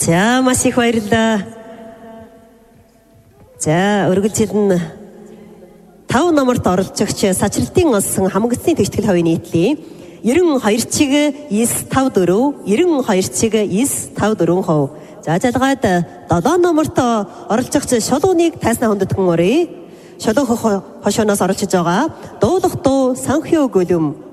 За маш их баярлалаа. За өргөжлөн 5 номерт оролцогч сачралтын олсон хамгаалсны тэгтгэл хувийн нийтлээ 92 чиг 954 92 чиг 954%. За жалгаад 7 номерт оролцогч шулууныг тайснаа хүндэтгэн өрөө. Шулуун хошооноос оролцож байгаа дуулах дуу санхүү гөлөм